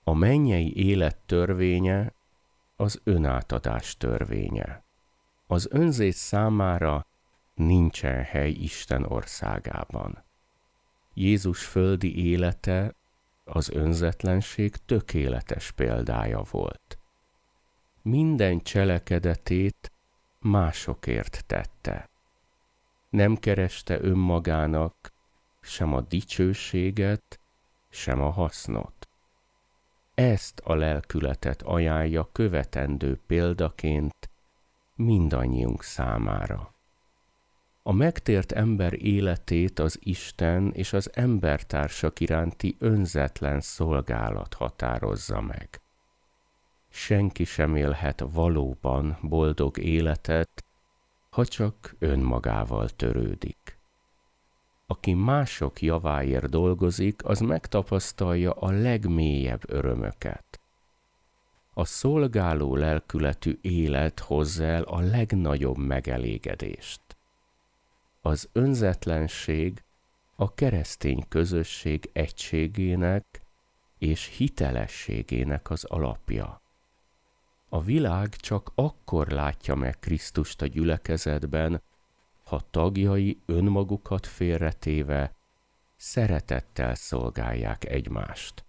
A mennyei élet törvénye az önátadás törvénye. Az önzés számára nincsen hely Isten országában. Jézus földi élete az önzetlenség tökéletes példája volt. Minden cselekedetét másokért tette. Nem kereste önmagának sem a dicsőséget, sem a hasznot. Ezt a lelkületet ajánlja követendő példaként mindannyiunk számára. A megtért ember életét az Isten és az embertársak iránti önzetlen szolgálat határozza meg. Senki sem élhet valóban boldog életet, ha csak önmagával törődik. Aki mások javáért dolgozik, az megtapasztalja a legmélyebb örömöket. A szolgáló lelkületű élet hozza el a legnagyobb megelégedést. Az önzetlenség a keresztény közösség egységének és hitelességének az alapja. A világ csak akkor látja meg Krisztust a gyülekezetben, ha tagjai önmagukat félretéve szeretettel szolgálják egymást.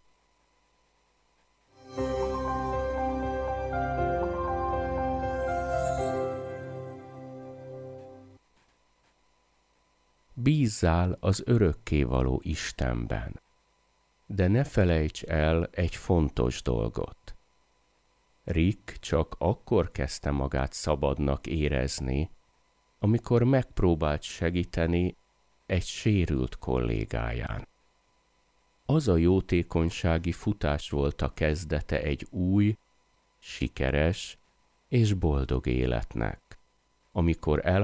Bízzál az örökkévaló Istenben, de ne felejts el egy fontos dolgot. Rick csak akkor kezdte magát szabadnak érezni, amikor megpróbált segíteni egy sérült kollégáján. Az a jótékonysági futás volt a kezdete egy új, sikeres és boldog életnek, amikor